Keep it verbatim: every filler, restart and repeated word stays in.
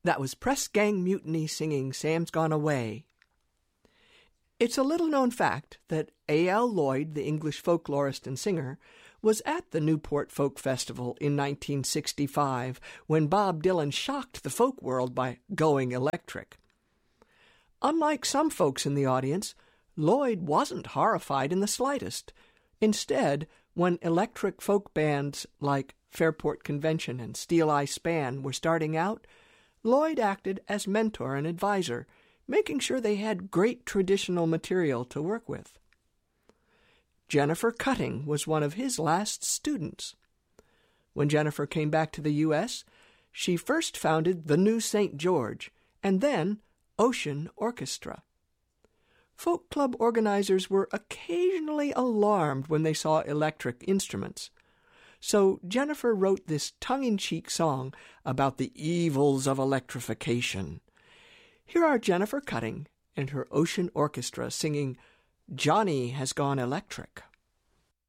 That was Press Gang Mutiny singing Sam's Gone Away. It's a little-known fact that A L Lloyd, the English folklorist and singer, was at the Newport Folk Festival in nineteen sixty-five when Bob Dylan shocked the folk world by going electric. Unlike some folks in the audience, Lloyd wasn't horrified in the slightest. Instead, when electric folk bands like Fairport Convention and Steel Eye Span were starting out, Lloyd acted as mentor and advisor, making sure they had great traditional material to work with. Jennifer Cutting was one of his last students. When Jennifer came back to the U S, she first founded the New Saint George and then Ocean Orchestra. Folk club organizers were occasionally alarmed when they saw electric instruments. So Jennifer wrote this tongue-in-cheek song about the evils of electrification. Here are Jennifer Cutting and her Ocean Orchestra singing Johnny Has Gone Electric.